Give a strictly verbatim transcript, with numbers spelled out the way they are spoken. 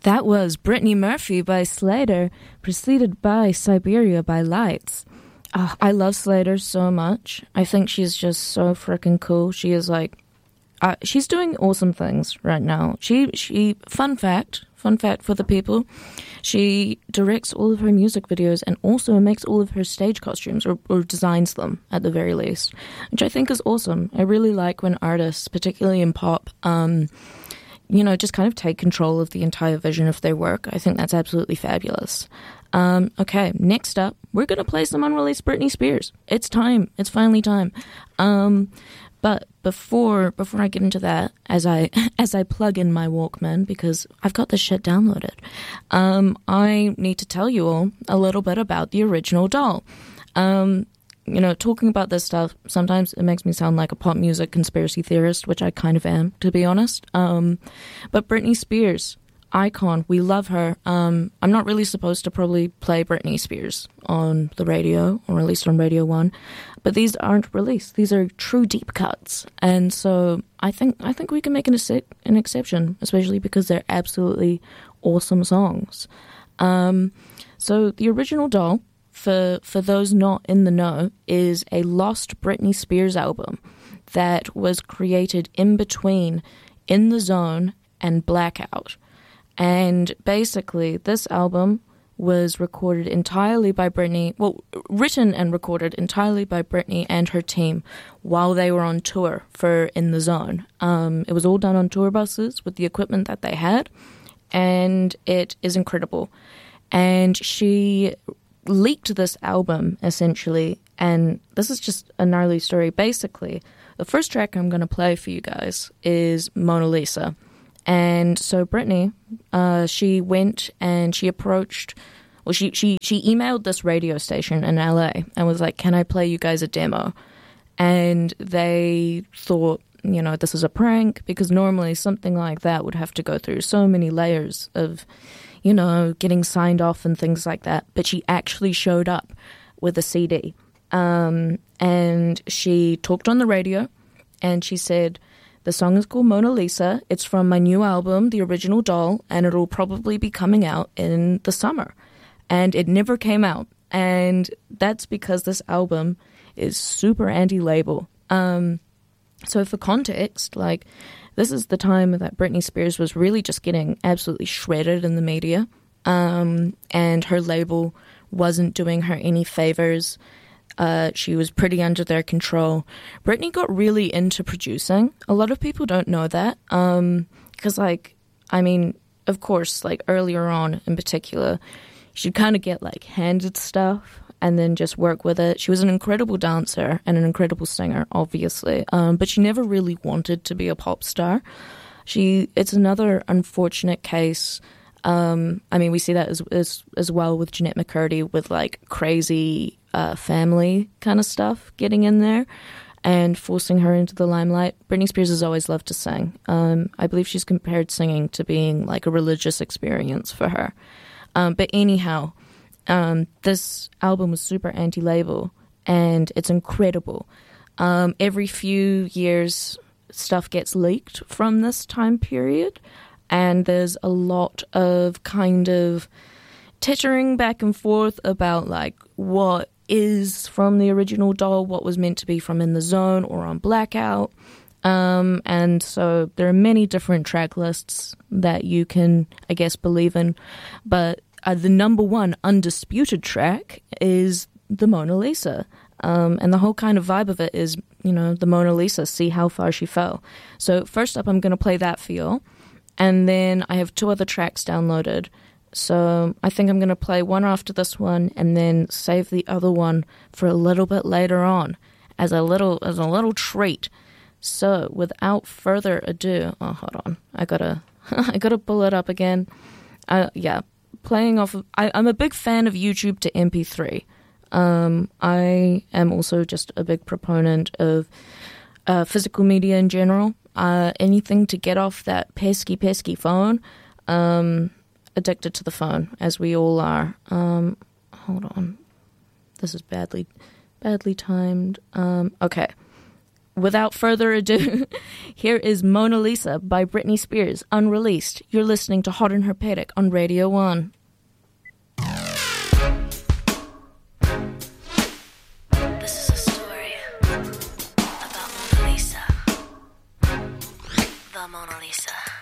That was Brittany Murphy by Slater, preceded by Siberia by Lights. Oh, I love Slater so much. I think she's just so freaking cool. She is like, uh, she's doing awesome things right now. She, she, fun fact, fun fact for the people, she directs all of her music videos and also makes all of her stage costumes, or, or designs them at the very least, which I think is awesome. I really like when artists, particularly in pop, um, you know, just kind of take control of the entire vision of their work. I think that's absolutely fabulous. Um, okay, next up, we're going to play some unreleased Britney Spears. It's time. It's finally time. Um, but before before I get into that, as I as I plug in my Walkman, because I've got this shit downloaded, um, I need to tell you all a little bit about the original doll. Um, you know, talking about this stuff, sometimes it makes me sound like a pop music conspiracy theorist, which I kind of am, to be honest. Um, but Britney Spears, icon, we love her. Um, I'm not really supposed to probably play Britney Spears on the radio, or at least on Radio one, but these aren't released. These are true deep cuts, and so I think I think we can make an, ex- an exception, especially because they're absolutely awesome songs. Um, so the original doll, For for those not in the know, is a lost Britney Spears album that was created in between In the Zone and Blackout. And basically, this album was recorded entirely by Britney, well, written and recorded entirely by Britney and her team while they were on tour for In the Zone. Um, it was all done on tour buses with the equipment that they had, and it is incredible. And she leaked this album, essentially, and this is just a gnarly story. Basically, the first track I'm going to play for you guys is Mona Lisa. And so Britney, uh, she went and she approached, well, she, she, she emailed this radio station in L A and was like, can I play you guys a demo? And they thought, you know, this is a prank, because normally something like that would have to go through so many layers of, you know, getting signed off and things like that. But she actually showed up with a C D. Um, and she talked on the radio, and she said, the song is called Mona Lisa. It's from my new album, The Original Doll, and it'll probably be coming out in the summer. And it never came out. And that's because this album is super anti-label. Um, so for context, like, this is the time that Britney Spears was really just getting absolutely shredded in the media, um, and her label wasn't doing her any favors. Uh, she was pretty under their control. Britney got really into producing. A lot of people don't know that, um, because, like, I mean, of course, like, earlier on in particular, she'd kind of get, like, handed stuff and then just work with it. She was an incredible dancer and an incredible singer, obviously, um, but she never really wanted to be a pop star. She, it's another unfortunate case. Um, I mean, we see that as, as as well with Jeanette McCurdy, with like crazy uh, family kind of stuff getting in there and forcing her into the limelight. Britney Spears has always loved to sing. Um, I believe she's compared singing to being like a religious experience for her. Um, but anyhow, um, this album was super anti-label, and it's incredible. Um, every few years, stuff gets leaked from this time period, and there's a lot of kind of tittering back and forth about like what is from the original doll, what was meant to be from In the Zone or on Blackout. Um, and so there are many different track lists that you can, I guess, believe in. But uh, the number one undisputed track is the Mona Lisa. Um, and the whole kind of vibe of it is, you know, the Mona Lisa, see how far she fell. So first up, I'm going to play that for you. And then I have two other tracks downloaded. So I think I'm going to play one after this one and then save the other one for a little bit later on as a little as a little treat. So without further ado, oh, hold on. I got to I got to pull it up again. Uh, yeah, playing off of, I, I'm a big fan of YouTube to M P three. Um, I am also just a big proponent of uh, physical media in general. Uh, anything to get off that pesky, pesky phone. Um, addicted to the phone, as we all are. Um, hold on. This is badly, badly timed. Um, okay. without further ado, here is Mona Lisa by Britney Spears, unreleased. You're listening to Hot and Herpetic on Radio one. This is a story about Mona Lisa. The Mona Lisa.